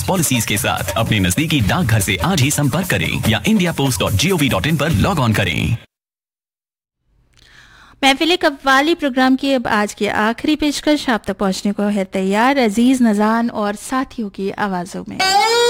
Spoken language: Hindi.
पॉलिसीज के साथ अपने नजदीकी डाकघर से आज ही संपर्क करें या indiapost.gov.in पर लॉग ऑन करें। महफिल कव्वाली प्रोग्राम की अब आज की आखिरी पेशकश आप तक पहुंचने को है तैयार, अजीज नजान और साथियों की आवाजों में।